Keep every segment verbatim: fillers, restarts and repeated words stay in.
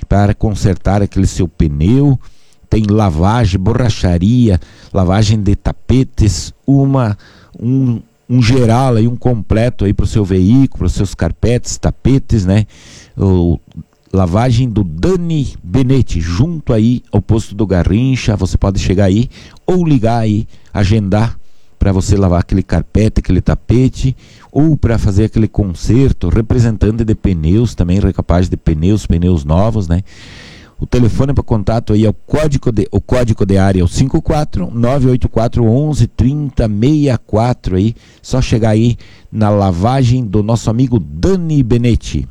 para consertar aquele seu pneu. Tem lavagem, borracharia, lavagem de tapetes, uma, um, um geral aí, um completo aí para o seu veículo, para os seus carpetes, tapetes, né? O, lavagem do Dani Benetti, junto aí ao posto do Garrincha. Você pode chegar aí ou ligar aí, agendar para você lavar aquele carpete, aquele tapete, ou para fazer aquele conserto. Representante de pneus também, recapagem de pneus, pneus novos, né? O telefone para contato aí é o código de, o código de área é o cinco quatro nove oito quatro onze trinta sessenta e quatro aí. Só chegar aí na lavagem do nosso amigo Dani Benetti.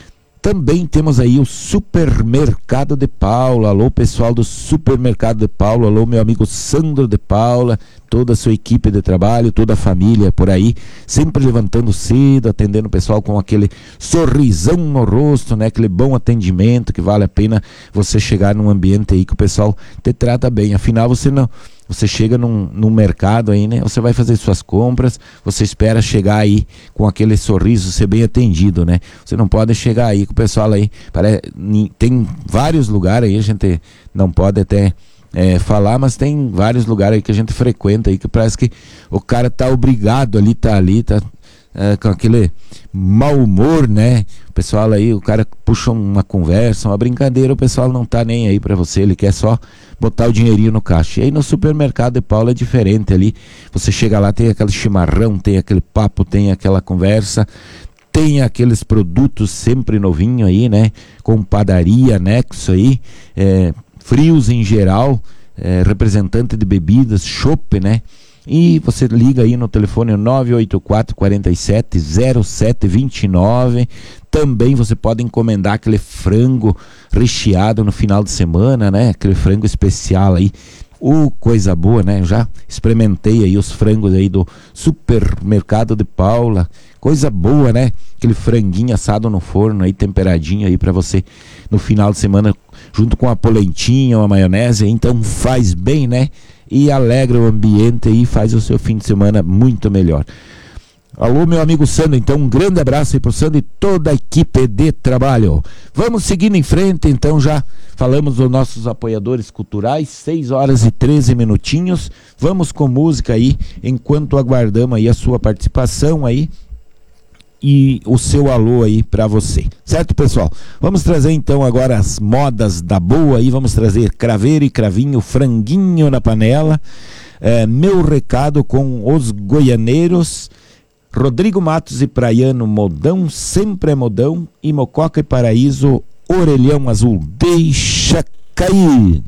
Também temos aí o Supermercado de Paula. Alô, pessoal do Supermercado de Paula. Alô, meu amigo Sandro de Paula, toda a sua equipe de trabalho, toda a família por aí, sempre levantando cedo, atendendo o pessoal com aquele sorrisão no rosto, né? Aquele bom atendimento que vale a pena você chegar num ambiente aí que o pessoal te trata bem. Afinal, você não... Você chega num, num mercado aí, né? Você vai fazer suas compras, você espera chegar aí com aquele sorriso, ser bem atendido, né? Você não pode chegar aí com o pessoal aí, parece, tem vários lugares aí, a gente não pode até é, falar, mas tem vários lugares aí que a gente frequenta aí, que parece que o cara tá obrigado ali, tá ali, tá é, com aquele mau humor, né? O pessoal aí, o cara puxa uma conversa, uma brincadeira, o pessoal não tá nem aí pra você, ele quer só botar o dinheirinho no caixa. E aí no Supermercado de Paula é diferente ali, você chega lá, tem aquele chimarrão, tem aquele papo, tem aquela conversa, tem aqueles produtos sempre novinho aí, né? Com padaria, anexo aí, é, frios em geral, é, representante de bebidas, chopp, né? E você liga aí no telefone nove oito quatro, quatro sete, zero sete dois nove. Também você pode encomendar aquele frango recheado no final de semana, né? Aquele frango especial aí. Uh, coisa boa, né? Eu já experimentei aí os frangos aí do Supermercado de Paula. Coisa boa, né? Aquele franguinho assado no forno aí, temperadinho aí pra você no final de semana, junto com a polentinha, uma maionese. Então faz bem, né? E alegra o ambiente e faz o seu fim de semana muito melhor. Alô, meu amigo Sandro, então um grande abraço aí pro Sandro e toda a equipe de trabalho. Vamos seguindo em frente, então já falamos dos nossos apoiadores culturais, seis horas e treze minutinhos. Vamos com música aí, enquanto aguardamos aí a sua participação aí e o seu alô aí pra você, certo, pessoal? Vamos trazer então agora as modas da boa aí, vamos trazer craveiro e cravinho, franguinho na panela, é, meu recado com os goianeiros, Rodrigo Matos e Praiano, modão, sempre é modão, e Mococa e Paraíso, orelhão azul, deixa cair.